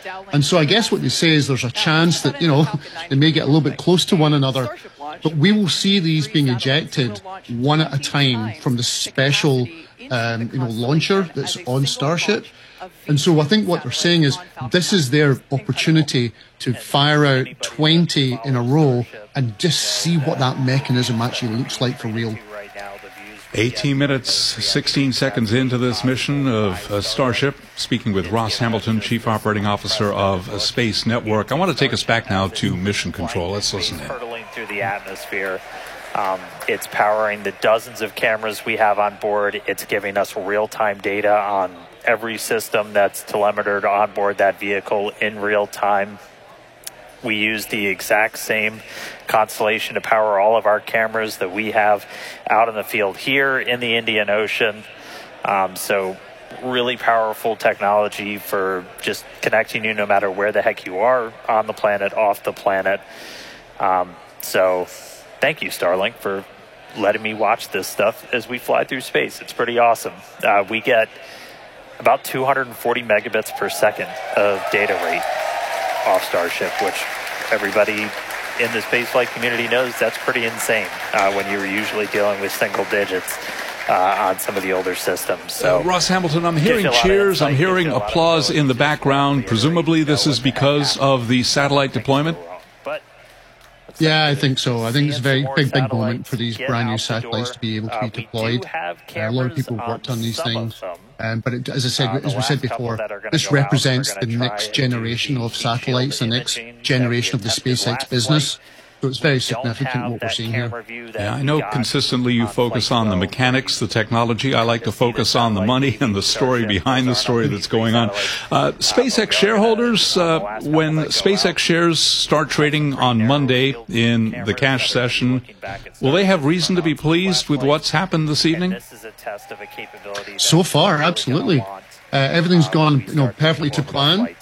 And so I guess what they say is there's a chance that, they may get a little bit close to one another, but we will see these being ejected one at a time from the special, launcher that's on Starship. And so I think what they're saying is this is their opportunity to fire out 20 in a row and just see what that mechanism actually looks like for real. 18 minutes, 16 seconds into this mission of Starship, speaking with Ross Hamilton, Chief Operating Officer of Space Network. I want to take us back now to Mission Control. Let's listen in. Hurtling through the atmosphere. It's powering the dozens of cameras we have on board. It's giving us real-time data on every system that's telemetered on board that vehicle in real time. We use the exact same constellation to power all of our cameras that we have out in the field here in the Indian Ocean. So really powerful technology for just connecting you no matter where the heck you are on the planet, off the planet. So thank you, Starlink, for letting me watch this stuff as we fly through space. It's pretty awesome. We get about 240 megabits per second of data rate off Starship, which everybody in the spaceflight community knows that's pretty insane when you're usually dealing with single digits on some of the older systems. So, Ross Hamilton, I'm hearing cheers, I'm hearing applause in the background. Presumably this is because of the satellite deployment? Yeah, I think so. I think it's a very big moment for these brand new satellites to be able to be deployed. A lot of people have worked on these things. But as we said before, this represents the next generation of satellites, the next generation of the SpaceX business. So it's very significant what we're seeing here. Yeah, I know consistently you focus on the mechanics, the technology. I like to focus on the money and the story behind the story that's going on. SpaceX shareholders, when SpaceX shares start trading on Monday in the cash session, will they have reason to be pleased with what's happened this evening? So far, absolutely. Everything's gone, perfectly to plan.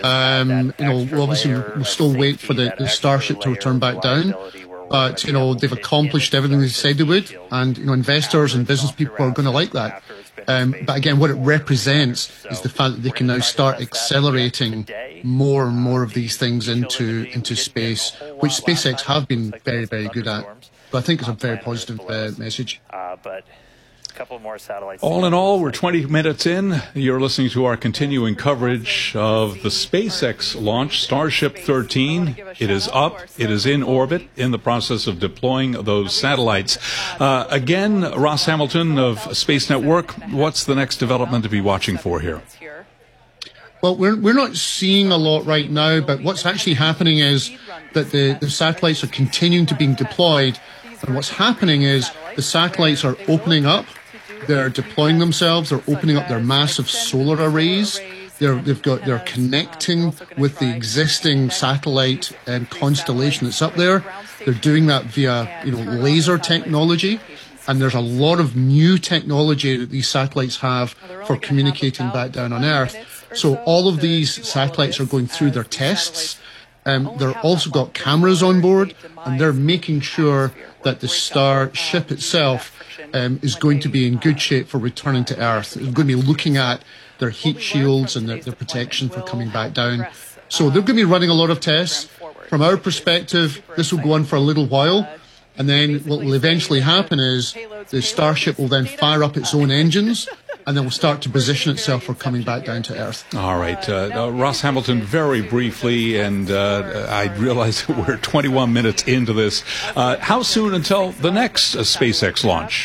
We'll still wait for the Starship to return back down. But, they've accomplished everything they said they would. And, investors and business people are going to like that. But again, what it represents is the fact that they can now start accelerating more and more of these things into space, which SpaceX have been very, very good at. So I think it's a very positive message. Couple more satellites. All in all, we're 20 minutes in. You're listening to our continuing coverage of the SpaceX launch, Starship 13. It is up. It is in orbit, in the process of deploying those satellites. Again, Ross Hamilton of Space Network, what's the next development to be watching for here? Well, we're not seeing a lot right now, but what's actually happening is that the satellites are continuing to being deployed. And what's happening is the satellites are opening up. They're deploying themselves. They're opening up their massive solar arrays. They're connecting with the existing satellite constellation that's up there. They're doing that via laser technology. And there's a lot of new technology that these satellites have for communicating back down on Earth. So all of these satellites are going through their tests. They're also got cameras on board, and they're making sure that the Starship itself is going to be in good shape for returning to Earth. They're going to be looking at their heat shields and their protection for coming back down. So they're going to be running a lot of tests. From our perspective, this will go on for a little while. And then what will eventually happen is the Starship will then fire up its own engines, and then will start to position itself for coming back down to Earth. All right. Ross Hamilton, very briefly, and I realize that we're 21 minutes into this. How soon until the next SpaceX launch?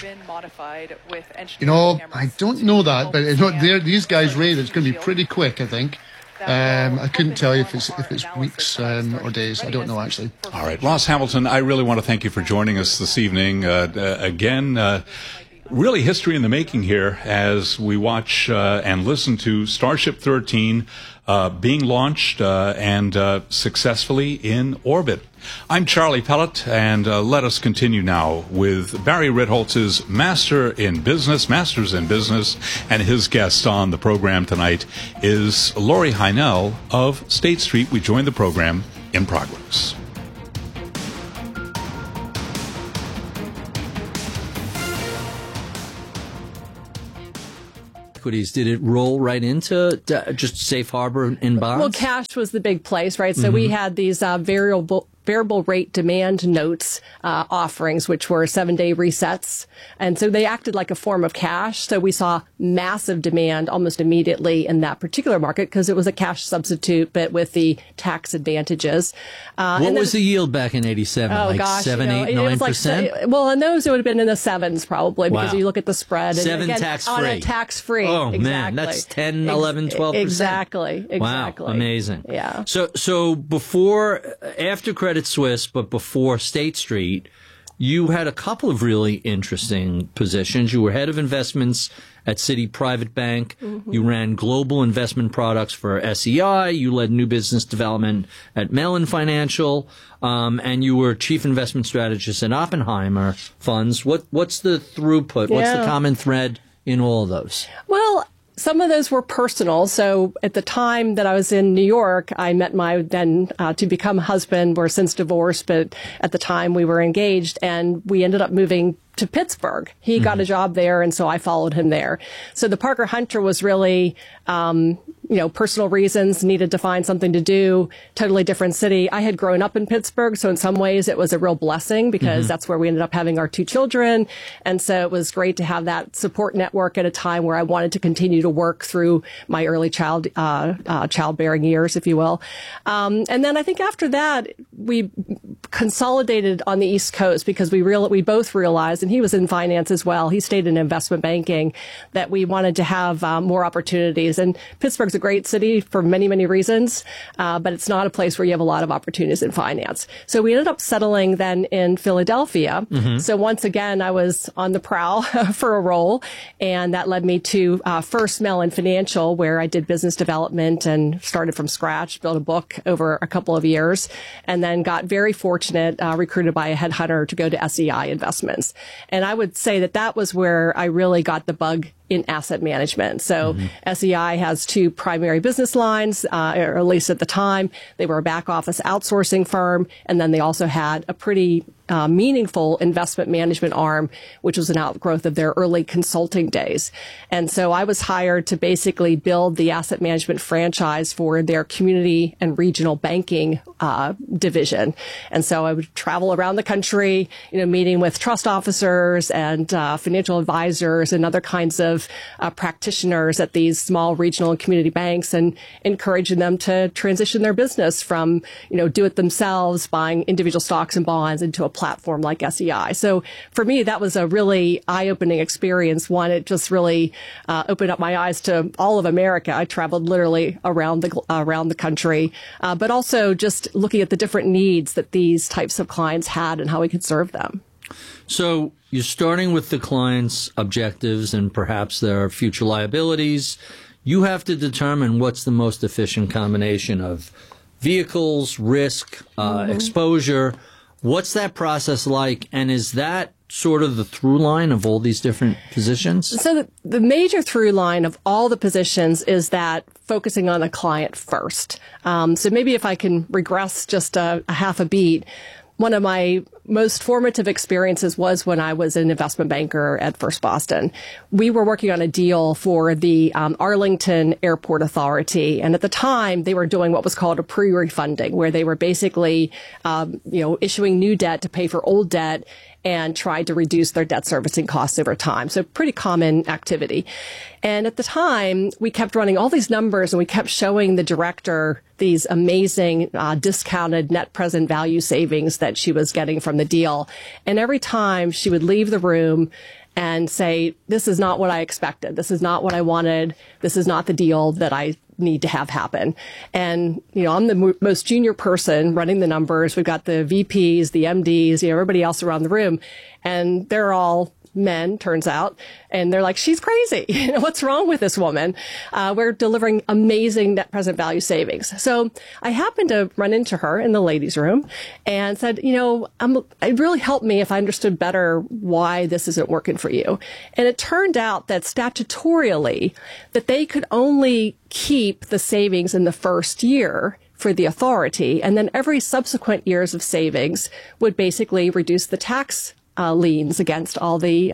I don't know that, but these guys rate it's going to be pretty quick, I think. I couldn't tell you if it's weeks or days. I don't know, actually. All right. Ross Hamilton, I really want to thank you for joining us this evening. Again, really history in the making here as we watch and listen to Starship 13 being launched and successfully in orbit. I'm Charlie Pellet, and let us continue now with Barry Ritholtz's Masters in Business, and his guest on the program tonight is Laurie Heinell of State Street. We join the program in progress. equities, did it roll right into just safe harbor in bonds? Well, cash was the big place, right? So we had these variable rate demand notes offerings, which were 7-day resets. And so they acted like a form of cash. So we saw massive demand almost immediately in that particular market because it was a cash substitute, but with the tax advantages. What was the yield back in 87? Oh, like gosh. 7, 8, 9%? Well, in those, it would have been in the sevens probably because Wow. you look at the spread. And 7 again, tax-free. On a tax-free. Oh, exactly. man. That's 10, 11, 12%. Exactly. Wow. Amazing. Yeah. So after Credit Suisse, but before State Street, you had a couple of really interesting positions. You were head of investments at Citi Private Bank. Mm-hmm. You ran global investment products for SEI. You led new business development at Mellon Financial. And you were chief investment strategist at Oppenheimer Funds. What's the throughput? What's the common thread in all of those? Well, some of those were personal. So at the time that I was in New York, I met my then to become husband. We're since divorced, but at the time we were engaged, and we ended up moving to Pittsburgh. He got a job there, and so I followed him there. So the Parker Hunter was really, personal reasons, needed to find something to do, totally different city. I had grown up in Pittsburgh, so in some ways it was a real blessing because that's where we ended up having our 2 children. And so it was great to have that support network at a time where I wanted to continue to work through my early childbearing years, if you will. And then I think after that, we consolidated on the East Coast because we both realized, and he was in finance as well, he stayed in investment banking, that we wanted to have more opportunities. And Pittsburgh's a great city for many, many reasons, but it's not a place where you have a lot of opportunities in finance. So we ended up settling then in Philadelphia. Mm-hmm. So once again, I was on the prowl for a role, and that led me to first Mellon Financial, where I did business development and started from scratch, built a book over a couple of years, and then got very fortunate, recruited by a headhunter to go to SEI Investments. And I would say that was where I really got the bug in asset management. So SEI has 2 primary business lines, or at least at the time. They were a back office outsourcing firm, and then they also had a pretty meaningful investment management arm, which was an outgrowth of their early consulting days. And so I was hired to basically build the asset management franchise for their community and regional banking division. And so I would travel around the country, meeting with trust officers and financial advisors and other kinds of practitioners at these small regional and community banks, and encouraging them to transition their business from, do it themselves, buying individual stocks and bonds, into a platform like SEI. So for me, that was a really eye-opening experience. One, it just really opened up my eyes to all of America. I traveled literally around the country, but also just looking at the different needs that these types of clients had and how we could serve them. So you're starting with the client's objectives and perhaps their future liabilities. You have to determine what's the most efficient combination of vehicles, risk, exposure. What's that process like? And is that sort of the through line of all these different positions? So the major through line of all the positions is that focusing on the client first. So maybe if I can regress just a half a beat, one of my most formative experiences was when I was an investment banker at First Boston. We were working on a deal for the Arlington Airport Authority, and at the time they were doing what was called a pre-refunding, where they were basically, issuing new debt to pay for old debt and tried to reduce their debt servicing costs over time. So pretty common activity. And at the time, we kept running all these numbers, and we kept showing the director these amazing discounted net present value savings that she was getting from the deal. And every time she would leave the room and say, this is not what I expected. This is not what I wanted. This is not the deal that I need to have happen. And, I'm the most junior person running the numbers. We've got the VPs, the MDs, everybody else around the room, and they're all men, turns out, and they're like, she's crazy. What's wrong with this woman? We're delivering amazing net present value savings. So I happened to run into her in the ladies' room and said, it really helped me if I understood better why this isn't working for you. And it turned out that statutorily that they could only keep the savings in the first year for the authority, and then every subsequent years of savings would basically reduce the tax liens against all the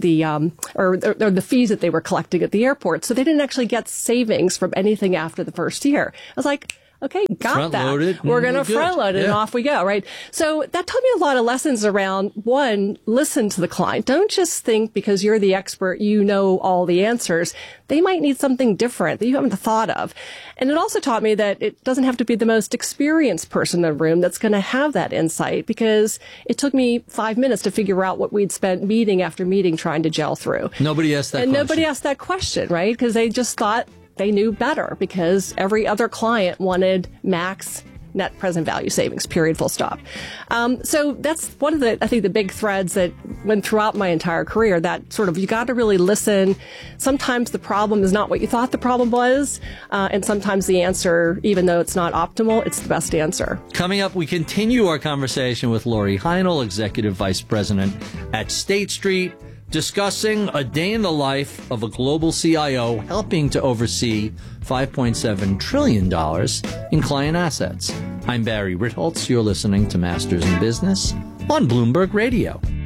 fees that they were collecting at the airport. So they didn't actually get savings from anything after the first year. I was like, okay, got that. We're going to front load it and off we go, right? So that taught me a lot of lessons around, one, listen to the client. Don't just think because you're the expert, you know all the answers. They might need something different that you haven't thought of. And it also taught me that it doesn't have to be the most experienced person in the room that's going to have that insight, because it took me 5 minutes to figure out what we'd spent meeting after meeting trying to gel through. Nobody asked that question. And nobody asked that question, right? Because they just thought they knew better, because every other client wanted max net present value savings, period, full stop. So that's one of the, I think, the big threads that went throughout my entire career, that sort of, you got to really listen. Sometimes the problem is not what you thought the problem was. And sometimes the answer, even though it's not optimal, it's the best answer. Coming up, we continue our conversation with Lori Heinl, Executive Vice President at State Street, discussing a day in the life of a global CIO helping to oversee $5.7 trillion in client assets. I'm Barry Ritholtz. You're listening to Masters in Business on Bloomberg Radio.